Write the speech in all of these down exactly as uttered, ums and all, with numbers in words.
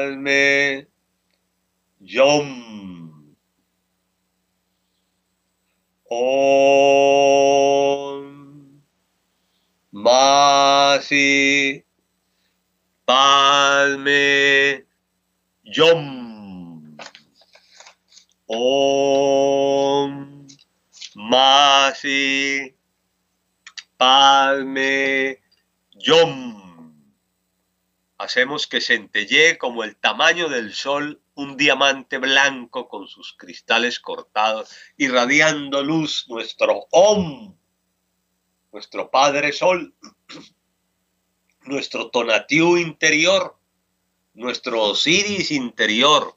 Padme Yom. Om Masi Padme Yom. Om Masi Padme Yom. Hacemos que centellee como el tamaño del sol un diamante blanco con sus cristales cortados, irradiando luz nuestro Om, nuestro Padre Sol, nuestro Tonatiuh interior, nuestro Osiris interior,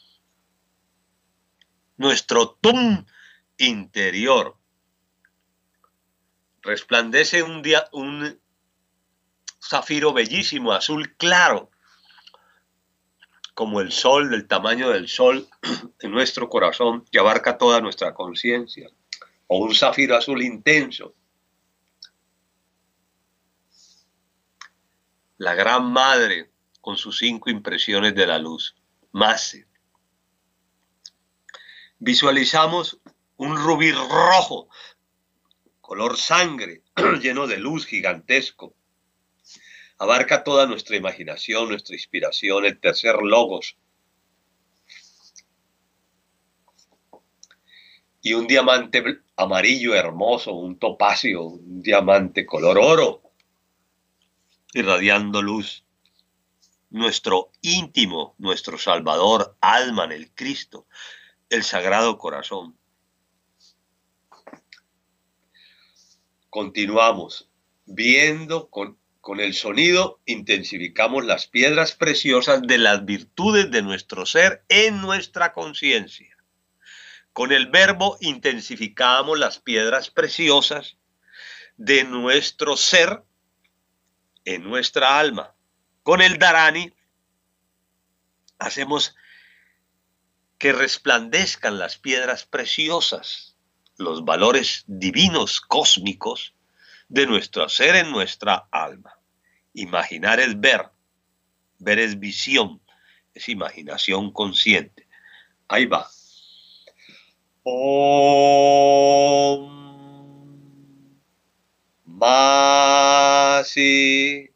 nuestro Tum interior. Resplandece un, día, un zafiro bellísimo, azul claro, como el sol, del tamaño del sol en nuestro corazón, que abarca toda nuestra conciencia, o un zafiro azul intenso. La gran madre con sus cinco impresiones de la luz. Mase. Visualizamos un rubí rojo, color sangre, lleno de luz, gigantesco. Abarca toda nuestra imaginación, nuestra inspiración, el tercer logos. Y un diamante amarillo hermoso, un topacio, un diamante color oro, irradiando luz. Nuestro íntimo, nuestro Salvador, Alma, el Cristo, el Sagrado Corazón. Continuamos viendo con, con el sonido, intensificamos las piedras preciosas de las virtudes de nuestro ser en nuestra conciencia. Con el verbo intensificamos las piedras preciosas de nuestro ser en nuestra alma. Con el Dharani hacemos que resplandezcan las piedras preciosas, los valores divinos, cósmicos, de nuestro ser en nuestra alma. Imaginar es ver, ver es visión, es imaginación consciente. Ahí va. Om Masi